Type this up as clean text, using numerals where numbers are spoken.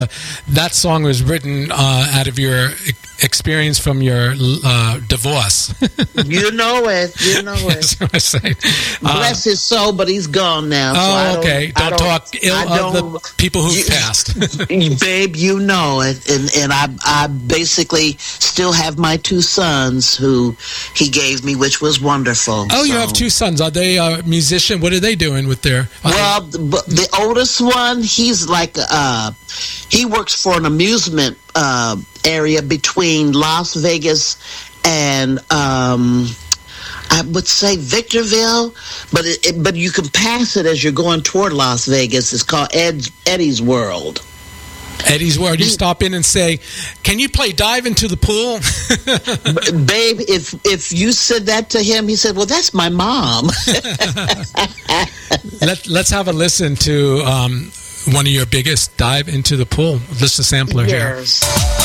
that song was written out of your experience from your divorce. You know it. That's what I say. Bless his soul, but he's gone now. Oh, okay. Don't talk ill of the people who've passed. Babe, you know it. And I basically still have my 2 sons who he gave me, which was wonderful. Oh, you have 2 sons. Are they a musician? What are they doing with their... Well, the oldest one, he's like... he works for an amusement area between Las Vegas and I would say Victorville, but you can pass it as you're going toward Las Vegas. It's called Eddie's World. Eddie's World. You stop in and say, "Can you play dive into the pool?" Babe, if you said that to him, he said, "Well, that's my mom." Let's have a listen to one of your biggest dive into the pool. Just a sampler here. Yes.